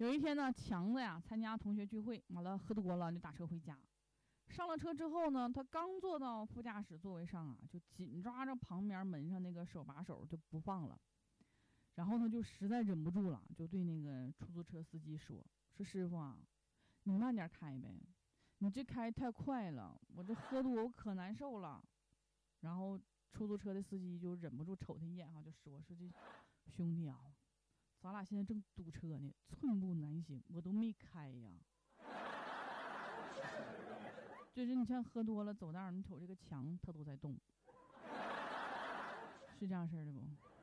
有一天呢，强子呀参加同学聚会，完了喝多了就打车回家。上了车之后呢，他刚坐到副驾驶座位上啊，就紧抓着旁边门上那个手把手就不放了。然后他就实在忍不住了，就对那个出租车司机说师傅啊，你慢点开呗，你这开太快了，我这喝多我可难受了。然后出租车的司机就忍不住瞅他一眼哈，就说这兄弟啊，咱俩现在正堵车呢，寸步难行，我都没开呀。就是你像喝多了走道，你瞅这个墙它都在动，是这样式的不？